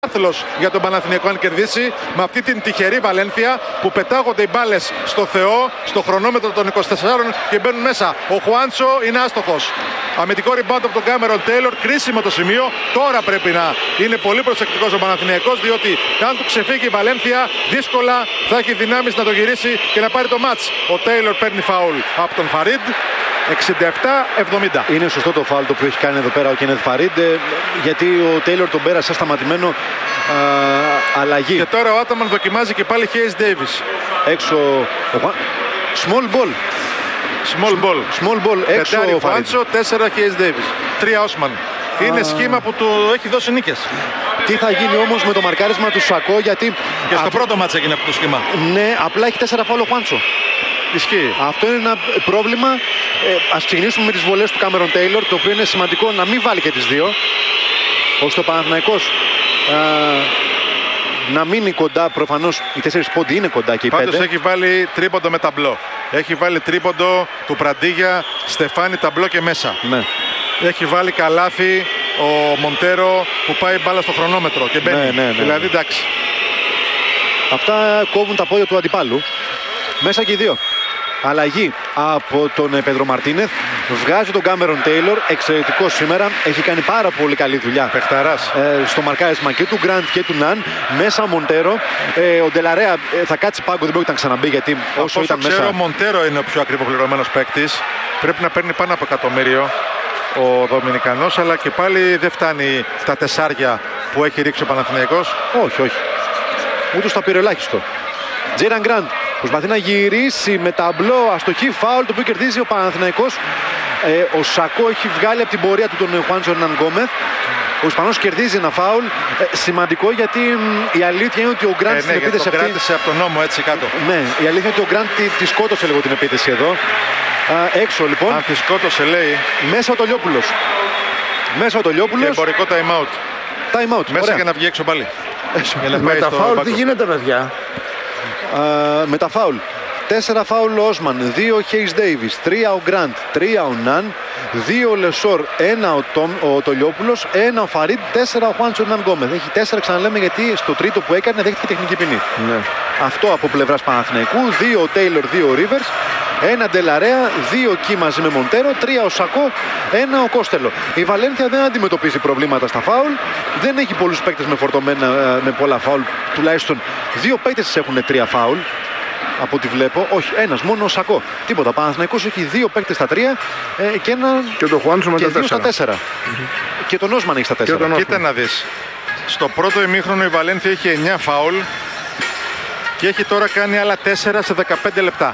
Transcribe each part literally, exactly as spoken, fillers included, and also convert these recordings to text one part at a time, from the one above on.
άθλος για τον Παναθηναϊκό αν κερδίσει με αυτή την τυχερή Βαλένθια που πετάγονται οι μπάλες στο Θεό, στο χρονόμετρο των είκοσι τεσσάρων και μπαίνουν μέσα. Ο Χουάντσο είναι άστοχος. Αμυντικό rebound από τον Κάμερον Τέιλορ, κρίσιμο το σημείο. Τώρα πρέπει να είναι πολύ προσεκτικός ο Παναθηναϊκός, διότι αν του ξεφύγει η Βαλένθια, δύσκολα θα έχει δυνάμεις να το γυρίσει και να πάρει το μάτς. Ο Τέιλορ παίρνει φάουλ από τον Φαρίντ. εξήντα επτά εβδομήντα. Είναι σωστό το φάουλ το που έχει κάνει εδώ πέρα ο Κένεθ Φαρίντ, γιατί ο Τέιλορ τον πέρασε σταματημένο α, αλλαγή. Και τώρα ο Άταμαν δοκιμάζει και πάλι Χέις Ντέιβις. Έξω. Small ball. Small ball. Small ball. Έξω ο Φαρίντ. Φάντσο, τέσσερα Χέις Ντέιβις. τρία Όσμαν. Είναι σχήμα που του έχει δώσει νίκες. Τι θα γίνει όμως με το μαρκάρισμα του Σακό, γιατί. Και στο α... πρώτο μάτσα έγινε αυτό το σχήμα. Ναι, απλά έχει τέσσερα φάουλ ο Χουάντσο. Ισχύει. Αυτό είναι ένα πρόβλημα. Ε, ας ξεκινήσουμε με τις βολές του Κάμερον Τέιλορ, το οποίο είναι σημαντικό να μην βάλει και τις δύο, ώστε ο Παναθηναϊκός ε, να μείνει κοντά. Προφανώς οι τέσσερις πόντι είναι κοντά και οι Πάντως πέντε. έχει βάλει τρίποντο με ταμπλό. Έχει βάλει τρίποντο του Πραντίγια, Στεφάνι, ταμπλό και μέσα. Ναι. Έχει βάλει καλάθι ο Μοντέρο που πάει μπάλα στο χρονόμετρο και μπαίνει. Ναι, ναι, ναι. Δηλαδή εντάξει. Αυτά κόβουν τα πόδια του αντιπάλου. Μέσα και οι δύο. Αλλαγή από τον Πέντρο Μαρτίνεθ. Βγάζει τον Κάμερον Τέιλορ. Εξαιρετικό σήμερα. Έχει κάνει πάρα πολύ καλή δουλειά. Πεχταράς. Ε, στο μαρκάρισμα και του Γκραντ και του Ναν. Μέσα ο Μοντέρο. Ε, ο Ντελαρέα ε, θα κάτσει πάγκο, δεν πρόκειται να ξαναμπεί, γιατί όσο, όσο ήταν ξέρω, μέσα. Ο Μοντέρο είναι ο πιο ακριβοπληρωμένος παίκτης. Πρέπει να παίρνει πάνω από εκατομμύριο ο Δομινικανός, αλλά και πάλι δεν φτάνει στα τεσσάρια που έχει ρίξει ο Παναθηναϊκός. Όχι, όχι. Ούτε στα πήρε ελάχιστο. Τζέιραν Γκραντ προσπαθεί να γυρίσει με ταμπλό, αστοχή, φάουλ, το οποίο κερδίζει ο Παναθηναϊκός. Ε, ο Σακό έχει βγάλει από την πορεία του τον Χουάντσο Ερνάν Γκόμεθ. Ο Ισπανός κερδίζει ένα φάουλ. Ε, σημαντικό, γιατί μ, η αλήθεια είναι ότι ο Γκραντ Ε, στην ναι, επίθεση τον αυτή. κράτησε από τον νόμο έτσι κάτω. Ναι, η αλήθεια είναι ότι ο Γκραντ τη, τη σκότωσε λίγο την επίθεση εδώ. Α, έξω λοιπόν. Αν τη σκότωσε, λέει. Μέσα ο Τολιόπουλος. Μέσα ο Τολιόπουλος. Και εμπορικό time out. Time out. Μέσα Ωραία. για να βγει έξω πάλι. Για να Με πάει τα στο φάουλ μπάκο. τι γίνεται, παιδιά? Α, με τα φάουλ. Τέσσερα φάουλ ο Όσμαν, δύο ο Χέις Ντέιβις, τρία ο Γκραντ, τρία ο Ναν, δύο ο Λεσόρ, ένα ο, Τομ, ο Τολιόπουλος, ένα ο Φαρίντ, τέσσερα ο Χουάντσο Ερνάν Γκόμεθ. Έχει τέσσερα, ξαναλέμε, γιατί στο τρίτο που έκανε δέχτηκε τεχνική ποινή. Ναι. Αυτό από πλευράς Παναθηναϊκού. Δύο ο Τέιλορ, δύο ο Ρίβερς, ένα Ντελαρέα, δύο Κι μαζί με Μοντέρο, τρία ο Σακό, ένα ο Κόστελο. Η Βαλένθια δεν αντιμετωπίζει προβλήματα στα φάουλ. Δεν έχει πολλούς παίκτες με φορτωμένα με πολλά φάουλ. Τουλάχιστον δύο παίκτες έχουν τρία φάουλ. Από ό,τι βλέπω, όχι, ένας μόνο ο Σακό. Τίποτα. Ο Παναθηναϊκός έχει δύο παίκτες στα τρία ε, και ένα. Και το Χουάντσο με και τα δύο στα τέσσερα. τέσσερα. Και τον Όσμαν έχει στα τέσσερα. τον Κοίτα να δεις. Στο πρώτο ημίχρονο η Βαλένθια είχε εννιά φάουλ και έχει τώρα κάνει άλλα τέσσερα σε δεκαπέντε λεπτά.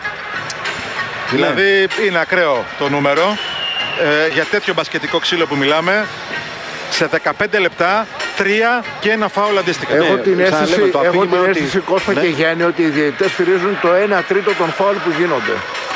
Δηλαδή είναι ακραίο το νούμερο. Ε, για τέτοιο μπασκετικό ξύλο που μιλάμε, σε δεκαπέντε λεπτά, τρία και ένα φάουλ αντίστοιχα. Έχω Ναι, την ξαναλέμε, αίσθηση, το έχω αφήγημα την ότι- αίσθηση Κώστα Ναι. και Γιάννη, ότι οι διαιτητές στηρίζουν το ένα τρίτο των φάουλ που γίνονται.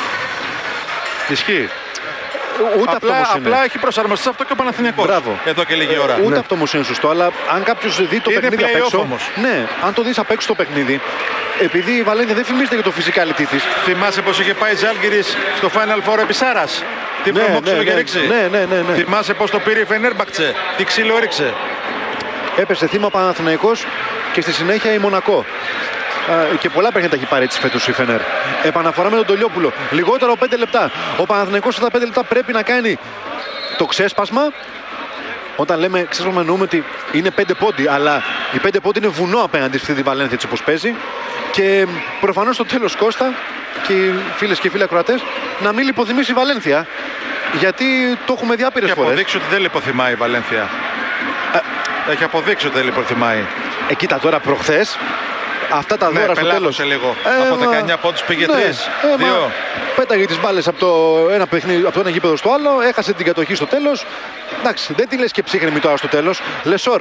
Ισχύει. Ούτε αυτό Απλά, όμως είναι. απλά έχει προσαρμοστεί σε αυτό και ο Παναθηναϊκός. Μπράβο. Εδώ και λίγη ώρα. Ούτε Ναι. αυτό όμως είναι σωστό, αλλά αν κάποιος δει το Είναι παιχνίδι απ' play-off έξω. όμως. Ναι, αν το δεις απ' έξω το παιχνίδι, επειδή η Βαλένθια δεν φημίζεται για το physicality της. Θυμάσαι πως είχε πάει η Ζάλγκιρις στο Final Four επί Σάρας. Τι Ναι, προμόξυλο ναι, είχε ναι, ρίξει. ναι, ναι, ναι, ναι. Θυμάσαι πως το πήρε η Φενέρμπαχτσε. Τι ξύλο έριξε. Έπεσε θύμα Παναθηναϊκός και στη συνέχεια η Μονακό. Α, και πολλά παιχνίδια έχει πάρει έτσι φέτος η Φενέρ. Επαναφορά με τον Τολιόπουλο. Λιγότερο πέντε λεπτά. Ο Παναθηναϊκός αυτά τα πέντε λεπτά πρέπει να κάνει το ξέσπασμα. Όταν λέμε ξέσπασμα, εννοούμε ότι είναι πέντε πόντι, αλλά οι πέντε πόντι είναι βουνό απέναντι στη τη Βαλένθια έτσι όπως παίζει. Και προφανώς στο τέλος, Κώστα και οι φίλες και οι φίλοι ακροατές, να μην λιποθυμήσει η Βαλένθια. Γιατί το έχουμε δει άπειρες Έχει φορές. αποδείξει ότι δεν λιποθυμάει η Βαλένθια. Έχει αποδείξει ότι δεν λιποθυμάει. Ε, κοίτα τώρα προχθές. Αυτά τα Ναι, δώρα στο τέλος. πελάτωσε λίγο. Ε, Από μα- δεκαεννιά πόντους πήγε ναι, τρεις. ε, μα Δύο. Πέταγε τις μπάλες από το, ένα παιχνίδι, από το ένα γήπεδο στο άλλο. Έχασε την κατοχή στο τέλος. Εντάξει, δεν τη λες και ψύχρεμη τώρα στο τέλος. Λεσόρ.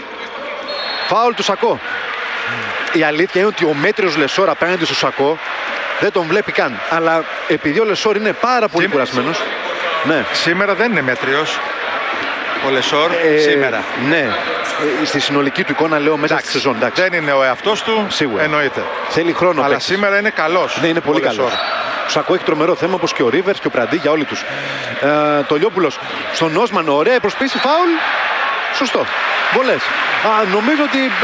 Φάουλ του Σακό. Η αλήθεια είναι ότι ο μέτριος Λεσόρ απέναντι στο Σακό δεν τον βλέπει καν. Αλλά επειδή ο Λεσόρ είναι πάρα πολύ Σήμα- κουρασμένος. Ναι. Σήμερα δεν είναι μέτριος. Ο Λεσόρ Ε, σήμερα. Ναι. Ε, στη συνολική του εικόνα λέω μέσα στη σεζόν. Εντάξει. Δεν είναι ο εαυτός του. Σίγουρα. Εννοείται. Θέλει χρόνο. Αλλά παίκτης. σήμερα είναι καλός. Ναι, είναι πολύ ο Λεσόρ. καλό. Ο Σακό έχει τρομερό θέμα, όπως και ο Ρίβερς και ο Πραντίγια, όλοι τους. Ε, το Λιόπουλος στον Όσμαν, ωραία προσποίηση, φάουλ. Σωστό. Βολές. Α, νομίζω ότι